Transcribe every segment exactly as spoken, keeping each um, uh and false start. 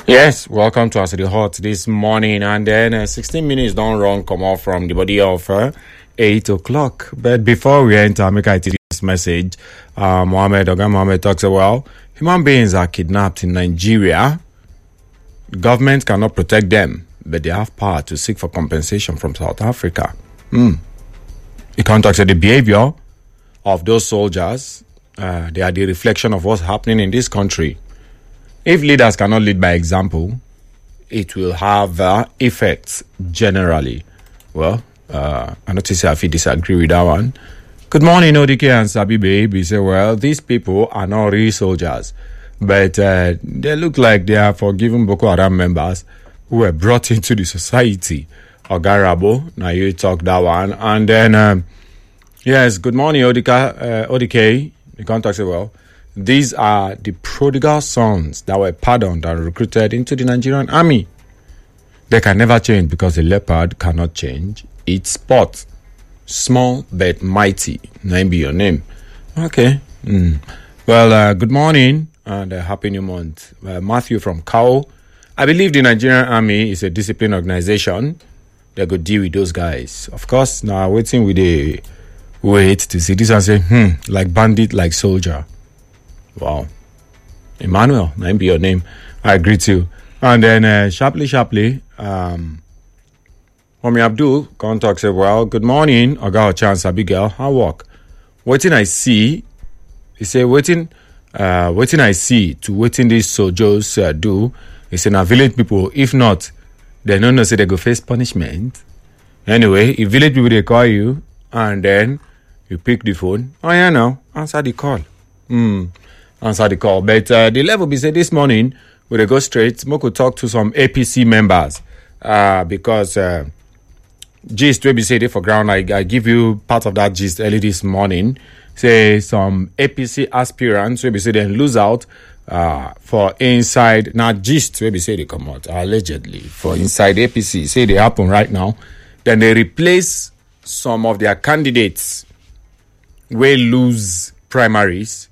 Yes, welcome to us at the hot this morning, and then uh, sixteen minutes don't run come off from the body of uh, eight o'clock. But before we enter, make I tell this message. Uh, Mohammed Oga Mohammed talks about well, human beings are kidnapped in Nigeria. The government cannot protect them, but they have power to seek for compensation from South Africa. Mm. He talks about the behavior of those soldiers. Uh, they are the reflection of what's happening in this country. If leaders cannot lead by example, it will have uh, effects generally. Well, uh, I notice if you disagree with that one. Good morning, O D K and Sabi Babe. You say, well, these people are not real soldiers, but uh, they look like they are forgiven Boko Haram members who were brought into the society. Ogarabo, now you talk that one. And then, um, yes, good morning, O D K. Uh, O D K, the contact say, well, these are the prodigal sons that were pardoned and recruited into the Nigerian army. They can never change because the leopard cannot change its spot. Small but mighty. Name be your name. Okay. Mm. Well, uh, good morning and uh, happy new month. Uh, Matthew from Kao. I believe the Nigerian army is a disciplined organization. They could deal with those guys. Of course, now waiting with a wait to see this and say, hmm, like bandit, like soldier. Wow. Emmanuel, name be your name. I agree too. And then uh, sharply, sharply, um, Homie Abdul, contact say, well, good morning, Oga Chance Abigail, how work? Waiting I see, he say, waiting, uh, waiting I see to waiting these soldiers uh, do, he say, now village people, if not, they don't know say they go face punishment. Anyway, if village people, they call you, and then you pick the phone, oh yeah, now, answer the call. Hmm. Answer the call. But uh, the level be said this morning, we go straight. Moko talk to some A P C members uh, because uh, gist will be said for ground. I, I give you part of that gist early this morning. Say some A P C aspirants will be said they lose out uh, for inside. Now gist will be said they come out allegedly for inside A P C. Say they happen right now. Then they replace some of their candidates will lose primaries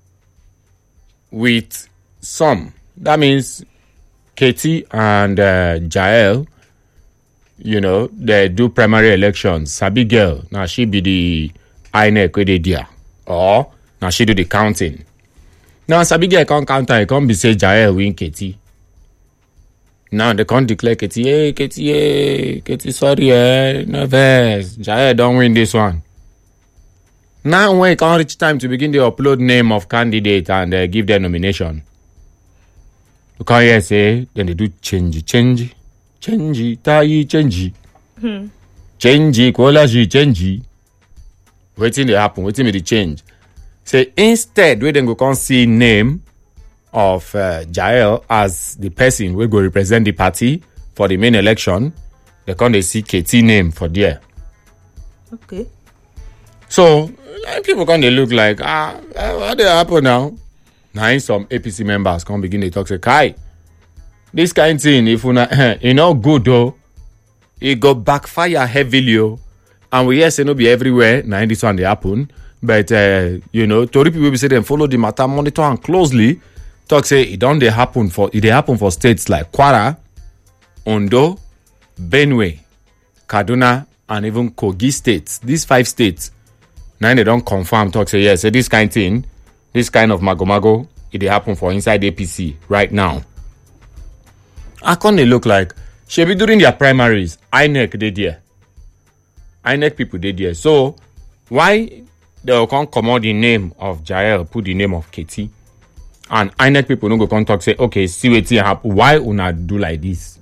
with some. That means Katie and uh, Jael, you know, they do primary elections. Sabi girl, now she be the I N E C with the dia. Or now she do the counting. Now Sabi girl can't count and can't be say Jael win Katie. Now they can't declare Katie, hey, Katie, hey, Katie, sorry, eh, nervous. Jael don't win this one. Now when it can't reach time to begin the upload name of candidate and uh, give their nomination. You can't hear say, then they do change, change, change, tai, change. Hmm. Change, quality, change. Waiting to happen, waiting for the change. Say instead, we then go can see name of uh, Jael as the person we go represent the party for the main election. They can't they see Katie name for there. Okay. So, people can they look like, ah, what they happen now? Now, some A P C members can begin to talk, say, Kai, this kind of thing, if you not, you know, good though, it go backfire heavily, oh. And we yes, it no be everywhere. Now, this one they happen, but uh, you know, Tory people will say them follow the matter, monitor and closely. Talk say it don't they happen for it they happen for states like Kwara, Ondo, Benue, Kaduna, and even Kogi states. These five states. Now they don't confirm, talk say, yes, so this kind of thing, this kind of mago-mago, it happen for inside A P C right now. How can they look like? Should be during their primaries, I N E C did there. I N E C people did there. So, why they can't come out the name of Jael, put the name of Katie, and I N E C people don't go come talk, say, okay, see what happen. Why una do like this?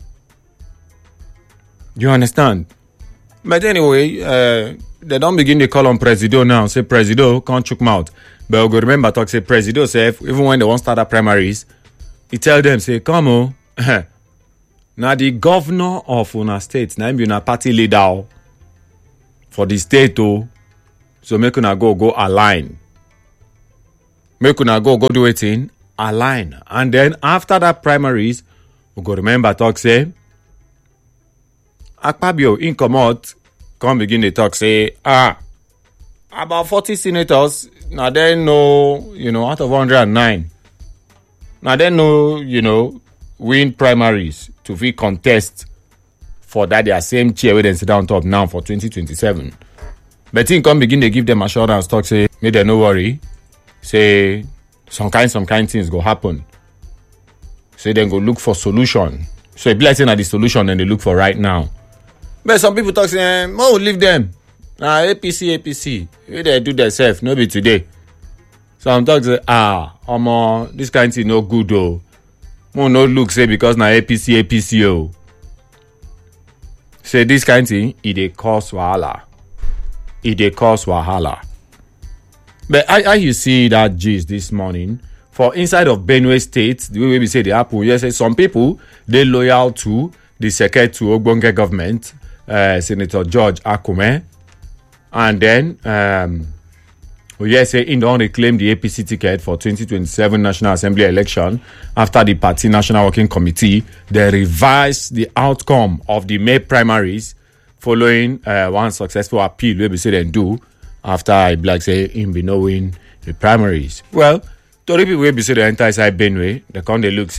You understand? But anyway, uh, they don't begin to call on Presido now. Say Presido can't choke mouth. But we go remember talk say Presido say even when they want to start the primaries, he tell them say come on. Now the governor of una state, now be una party leader for the state oh. So make una go go align. Make una go go do it in align. And then after that primaries, we go remember talk say Akpabio in come out, come begin to talk, say, ah, about forty senators, now they know, you know, out of one hundred nine. Now they know, you know, win primaries to fit contest for that their same chair wey dem sit down top now for twenty twenty-seven. But him come begin dey give them assurance, talk say make dem no worry, say some kind some kind things go happen. Say dem go look for solution. So e be like say na the solution dem dey look for right now. But some people talk say, eh, oh, leave them. Na A P C, A P C. Wey dey do themselves, no be today. Some talk say, ah, omo, this kind thing no good o. Mo no look say because na A P C, A P C o. Say this kind thing, e dey cause wahala. E dey cause wahala. But how, how you see that gist this morning? For inside of Benue State, the way we say the happen, you say some people they loyal to the secretary to Ogbonge government, uh, Senator George Akume, and then um, we say he don't reclaim the A P C ticket for twenty twenty-seven National Assembly election after the party National Working Committee they revised the outcome of the May primaries following uh, one successful appeal where we say they do after I black say him be knowing the primaries. Well, Tori people wey be say they enter inside Benue, they come they look